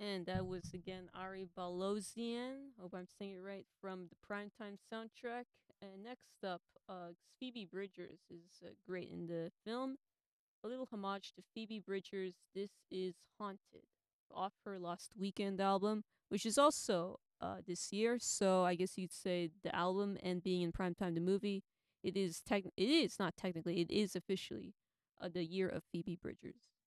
And that was again Ari Balosian. Hope I'm saying it right from the Primetime soundtrack. And next up, Phoebe Bridgers is great in the film. A little homage to Phoebe Bridgers. This is Haunted off her Lost Weekend album, which is also this year. So I guess you'd say the album and being in primetime the movie, it is not technically, it is officially the year of Phoebe Bridgers.